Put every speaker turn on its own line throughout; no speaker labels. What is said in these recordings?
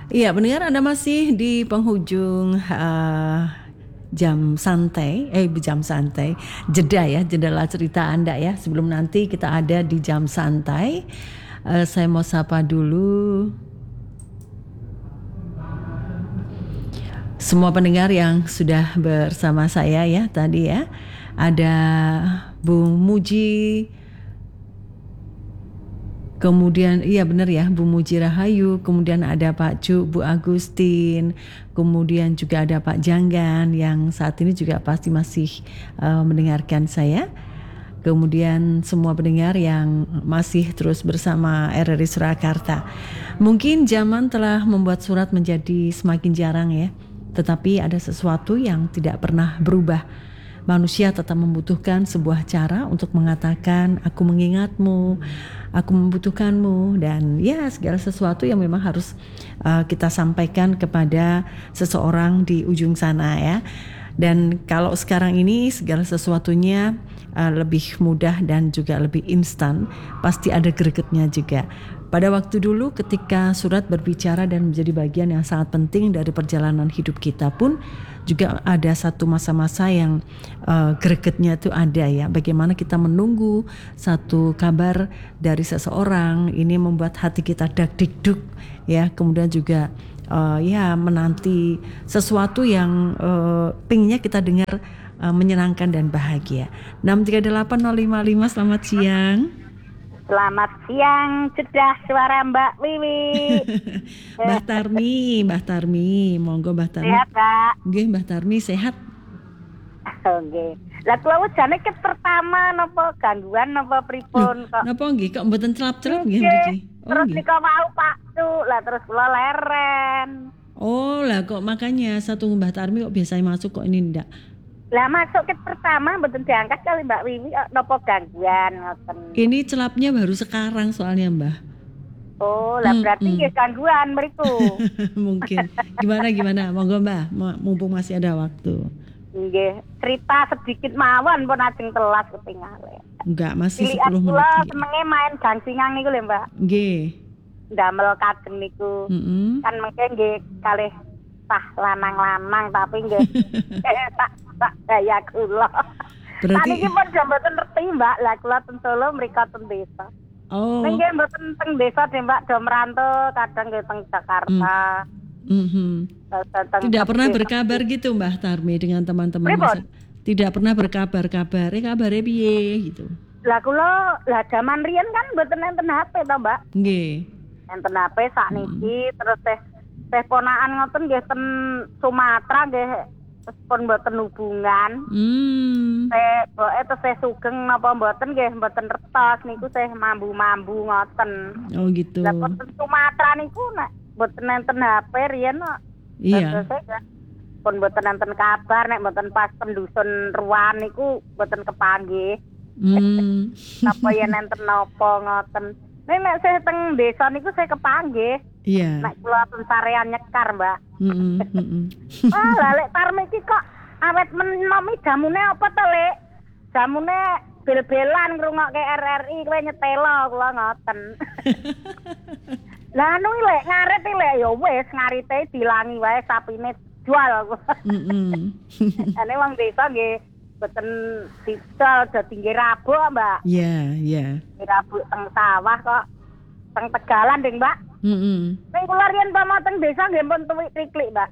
Iya, pendengar Anda masih di penghujung jam santai, jeda cerita Anda ya. Sebelum nanti kita ada di jam santai, saya mau sapa dulu semua pendengar yang sudah bersama saya ya tadi ya. Ada Bu Muji, kemudian iya benar ya Bu Muji Rahayu, kemudian ada Pak Cu, Bu Agustin, kemudian juga ada Pak Janggan yang saat ini juga pasti masih mendengarkan saya. Kemudian semua pendengar yang masih terus bersama RRI Surakarta. Mungkin zaman telah membuat surat menjadi semakin jarang ya, tetapi ada sesuatu yang tidak pernah berubah. Manusia tetap membutuhkan sebuah cara untuk mengatakan aku mengingatmu, aku membutuhkanmu, dan ya segala sesuatu yang memang harus kita sampaikan kepada seseorang di ujung sana ya. Dan kalau sekarang ini segala sesuatunya lebih mudah dan juga lebih instan, pasti ada gregetnya juga. Pada waktu dulu ketika surat berbicara dan menjadi bagian yang sangat penting dari perjalanan hidup kita pun juga ada satu masa-masa yang gregetnya itu ada ya. Bagaimana kita menunggu satu kabar dari seseorang, ini membuat hati kita dak-dikduk ya. Kemudian juga ya menanti sesuatu yang pinginnya kita dengar menyenangkan dan bahagia. 6380555 selamat siang.
Selamat siang, jedah suara Mbak Wiwi.
Mbah Tarmi, monggo Mbah Tarmi.
Sehat, Kak?
Nggih, Mbah Tarmi sehat.
Oke. Lah kula jane ket pertama napa gangguan napa pripun kok.
Napa nggih kok mboten celap-celap nggih mriki?
Terus nika mau Pak Cu, lah terus kula leren.
Oh, lah kok makanya satu Mbah Tarmi kok biasanya masuk kok ini ndak.
Lah masuk ket pertama mboten diangkat kali Mbak Wiwi napa gangguan ngoten.
Ini celapnya baru sekarang soalnya, Mbah.
Oh, lah berarti nggih gangguan mriku.
Mungkin. Gimana? Monggo Mbah, mumpung masih ada waktu.
Nggih, cerita sedikit mawon pun ajeng telas ketinggalan.
Enggak, masih 10 menit.
Kula senenge main gangsingan niku lho, Mbak.
Nggih.
Ndamel kagem niku. Kan mengke nggih kalih tah lanang-lanang tapi nggih tak gaya kula.
Berarti
niki pun mboten ngerti, Mbak. Lah kula ten Solo mriko ten desa.
Oh.
Nggih mboten teng desa deh, Mbak, do merantau kadang nggih teng Jakarta.
Tidak pernah berkabar gitu Mbah Tarmi dengan teman-teman masa. Tidak pernah berkabar-kabar. Kabare piye gitu.
Lah kula zaman riyen kan mboten enten HP to, Mbak.
Nggih.
Enten HP sakniki terus teh ponakan ngoten nggih ten Sumatera nggih pun mboten hubungan. Teh sugeng napa mboten nggih mboten retos niku teh mambu-mambu ngoten.
Oh gitu.
Lah pun Sumatera niku nek mboten enten HP riyen kok.
Iya.
Pun mboten enten kabar nek mboten pas pendusun ruan niku mboten kepanggih. Napa yen enten napa ngoten. Nek saya teng desa niku saya kepanggih.
Iya.
Nek kula ten sarean nyekar, Mbak. Lah lek Tarmi iki kok awet menomi jamune apa to, Lek? Jamune bel-belan ngrungokke RRI kowe nyetelo kula ngoten. Lah anu Lek ngarit Lek ya wis ngarite dilangi wae sapine jual. Ane wong desa nggih boten didol dadi nggih rabuk, Mbak.
Iya.
Rabuk teng sawah kok. Teng Tegalan, Ding, Mbak. Ning kula riyen pamah teng desa nggih pun tuwik-triklik, Mbak.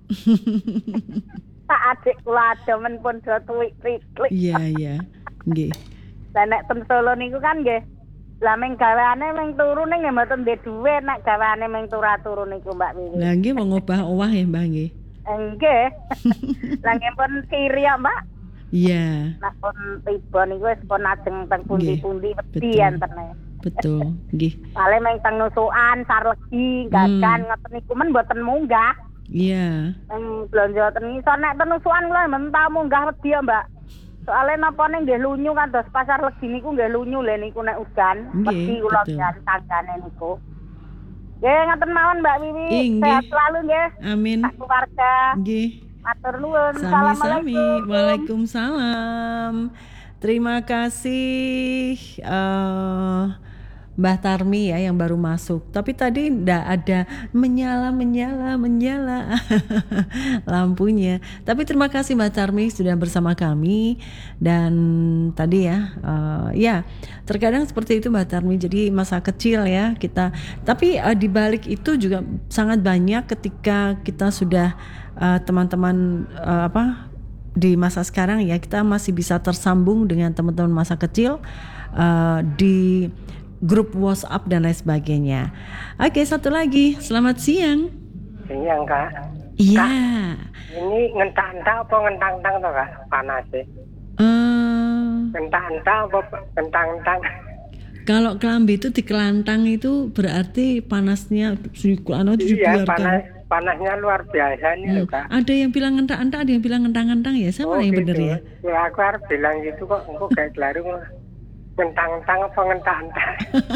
Tak adik kula ademen pun do tuwik-triklik.
Iya. Nggih.
Lah nek teng Solo niku kan nggih. Lah ming gaweane ming turu ning nggih mboten ndek dhuwit nek gaweane ming turu niku, Mbak Wiwi.
Lah nggih mau ngobah-owah ya, Mbak nggih.
Nggih. Lah nggih pun kiri ya, Mbak.
Iya.
Nek pun tiba niku wis pun ajeng teng pundi-pundi wedi enten.
Betul, nggih.
Pale meng teng nusukan, Sarlegi, Gagan ngoten niku men mboten munggah.
Iya.
Teng blonjo ten ngisor nek ten nusukan kula men tau munggah wedi ya, Mbak. Soale napane nggih lunyu kan dos pasar Legi niku nggih lunyu lho niku nek udan. Wedi kula jan tanggane niku. Nggih ngaten mawon Mbak Wiwi. Sehat selalu nggih.
Amin.
Sak keluarga.
Nggih.
Matur nuwun.
Sami-sami. Waalaikumsalam. Terima kasih Mbah Tarmi ya yang baru masuk. Tapi tadi ndak ada menyala lampunya. Tapi terima kasih Mbah Tarmi sudah bersama kami. Dan tadi ya terkadang seperti itu Mbah Tarmi. Jadi masa kecil ya kita. Tapi di balik itu juga sangat banyak ketika kita sudah teman-teman di masa sekarang ya, kita masih bisa tersambung dengan teman-teman masa kecil di grup WhatsApp dan lain sebagainya. Oke, satu lagi, selamat siang.
Siang Kak.
Iya.
Ini ngentak-entak apa ngentang-entang toh Kak? Panas sih. Ngentak-entak apa ngentang-entang?
Kalau kelambi itu dikelantang itu berarti panasnya dibiarkan.
Iya, panasnya luar biasa nih loh Kak.
Ada yang bilang ngentak-entak, ada yang bilang ngentang-entang ya, sama yang bener ya?
Ya aku harus bilang gitu kok, engkau kayak kelaru ngentang-entang apa ngentak-entak.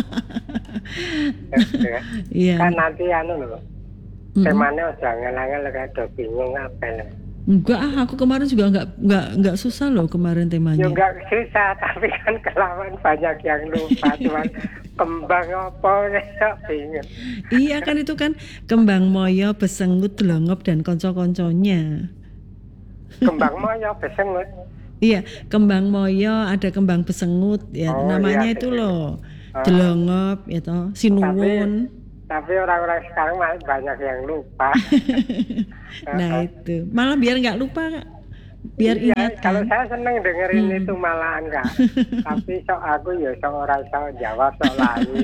Iya.
Kan nanti loh. Temanya udah ngel-ngel kayak udah bingung apa loh.
Enggak, aku kemarin juga enggak susah loh kemarin temanya.
Ya enggak susah, tapi kan kelamaan banyak yang lupa, cuman kembang apa ya bingung.
Iya kan itu kan kembang moyo, besengut, delongop dan konco-konconya.
Kembang moyo, besengut.
Iya, kembang moyo, ada kembang besengut ya, namanya iya, itu loh. Delongop ya toh, sinuwun.
Tapi orang-orang sekarang banyak yang lupa.
Nah itu, malah biar nggak lupa Kak. Biar ingat
kan. Kalau
kan?
saya seneng dengerin itu malahan Kak. Tapi aku ya orang jawab lagi.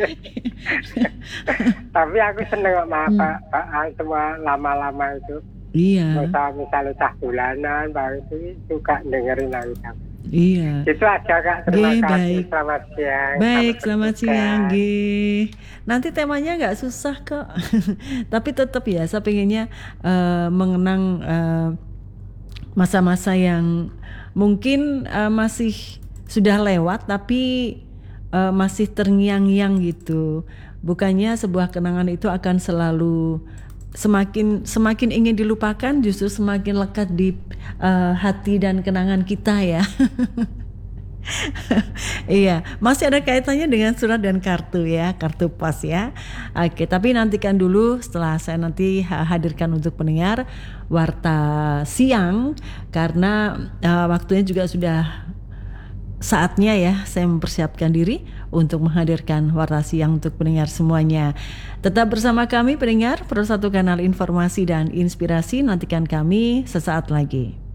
Tapi aku seneng sama Pak semua lama-lama itu.
Iya.
Misalnya cah bulanan, Pak itu suka dengerin aku.
Iya.
Itu aja Kak. Terima kasih.
Baik.
Selamat siang.
Baik, selamat siang. Nanti temanya nggak susah kok. Tapi tetap ya, saya pengennya mengenang masa-masa yang mungkin masih sudah lewat, tapi masih terngiang-ngiang gitu. Bukannya sebuah kenangan itu akan selalu semakin ingin dilupakan, justru semakin lekat di hati dan kenangan kita ya. Iya, masih ada kaitannya dengan surat dan kartu ya, kartu pos ya. Oke, tapi nantikan dulu setelah saya nanti hadirkan untuk pendengar Warta Siang, karena waktunya juga sudah saatnya ya saya mempersiapkan diri untuk menghadirkan Warta Siang untuk pendengar semuanya. Tetap bersama kami pendengar, Pro 1 Kanal Informasi dan Inspirasi, nantikan kami sesaat lagi.